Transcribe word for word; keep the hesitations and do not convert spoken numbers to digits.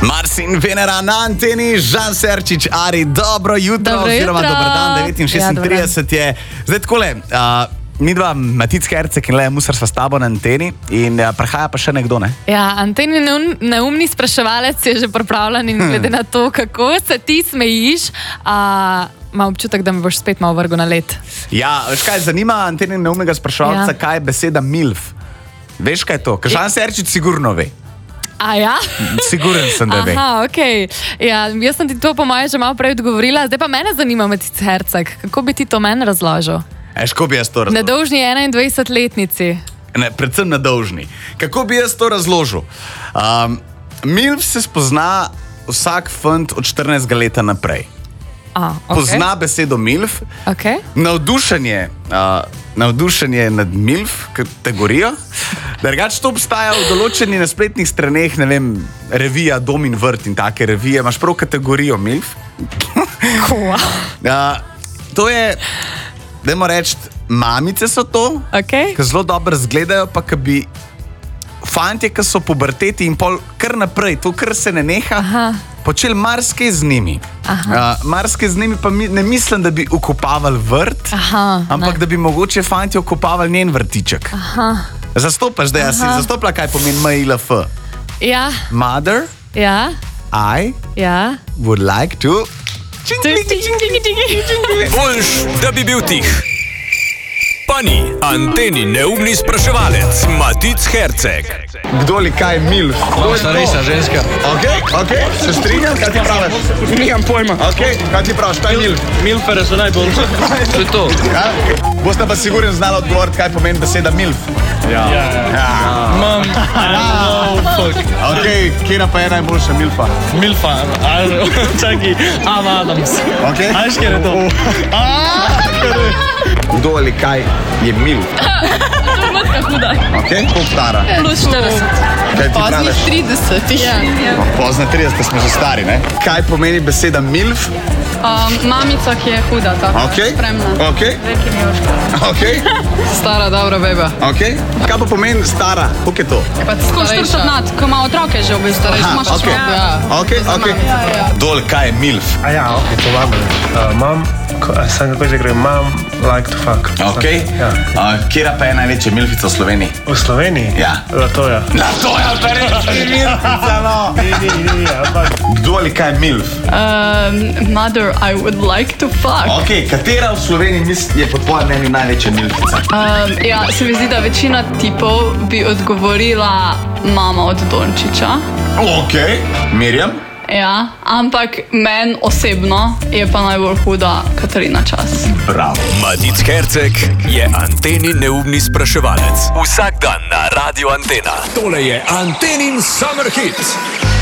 Marsin Venera na anteni, Žan Serčič, Ari, dobro jutro, Dobro oziroma jutro. dober dan, devet šestintrideset ja, je. Zdaj takole, uh, mi dva, Matic Herceg in Lea Musar sva s tabo na anteni in uh, prihaja pa še nekdo, ne? Ja, anteni neum, neumni spraševalec je že pripravljen in glede na to, kako se ti smejiš, uh, imam občutek, da me boš spet malo vrgel na led. Ja, veš kaj, zanima anteni neumnega spraševalca, ja. Kaj je beseda milf? Veš kaj je to? Ker Žan Serčič sigurno ve. A ja? Siguren sem, da ve. Aha, okej. Okay. Ja, jaz sem ti to po moje že malo prej odgovorila, zdaj pa mene zanima, Matic Herceg, kako bi ti to meni razložil? Eš, kako bi jaz to razložil? Nedolžni enaindvajsetletnici. Ne, predvsem nedolžni. Kako bi jaz to razložil? Um, milf se spozna vsak fant od štirinajstega leta naprej. A, okay. Pozna besedo milf, Okay. navdušenje, uh, navdušenje nad milf kategorijo. Drugače to obstaja v določeni na spletnih straneh, ne vem, revija Dom in vrt in take revije, imaš prav kategorijo milf. Cool. uh, to je, dajmo reči, mamice so to, Okay. ki zelo dobro zgledajo, pa ki bi fantje, ki so puberteti in pol kar naprej, to kar se ne neha, Aha. počeli marsikaj z njimi. Uh, marsikaj z njimi pa mi, ne mislim, da bi ukopavali vrt, Aha, ampak ne. da bi mogoče fantje ukopavali njen vrtiček. Aha. Zastopaš, da jaz si zastopila, kaj pomeni M I L F. Ja, Mother, ja, I ja. would like to... Boljš, da bi bil tih. Pa ni anteni neumni spraševalec Matic Herceg. Kdo li kaj milf? Starejša ženska. Ok, ok, se strinjam, kaj ti praviš? Nimam pojma. Ok, kaj ti praviš, kaj je milf? Milfere so najboljše. To je to. Ja? Boste pa sigurno znali odgovoriti, kaj pomeni beseda milf. Ja. Mam. Fuck. Ok, kjera pa je najboljša milfa? Milfa. Čakaj. Ava Adams. Ok? Ajš, kjer je to? Kdo ali kaj je milf? Ok, koliko stara? Plus štirideset. Kaj ti Poznih praviš? tridesetih. Pozna trideset, smo že stari, ne? Kaj pomeni beseda milf? Um, mamica, ki je huda, tako Ok, spremna. ok, Veliki mioška. ok, Stara, dobra beba. ok. Kaj pa pomeni stara? Koliko je to? Tako štirideset nad, ko ima otroke že v bistvu, starejši, imaš ok, otroke. Ja. ok, ok. Dol, kaj je milf? A ja, ok, to imam reči. Uh, mam, ko, sem kako že gre, mam like to fuck. Ok. Ja. Uh, kjera pa je največja milfica v Sloveniji? V Sloveniji? Ja. Latoja. Na to je pa reči milfica, no. Ni, ni, ni, ampak. Kdo ali kaj je milf? Um, mother, I would like to fuck. Ok, katera v Sloveniji misli, je po tvojem mnenju največja milfica? Um, ja, se mi zdi, da večina tipov bi odgovorila mama od Dončića. Ok, Mirjam? Ja, ampak meni osebno je pa najbolj huda Katarina Čas. Bravo. Matic Herceg je anteni neumni spraševalec. Vsak dan na Radio Antena. Tole je Antenin Summer Hit.